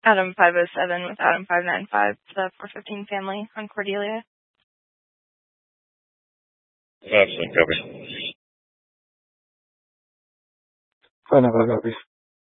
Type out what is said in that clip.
Adam 507 with Adam 595, the 415 family on Cordelia. Absolutely, copy. 595 copies.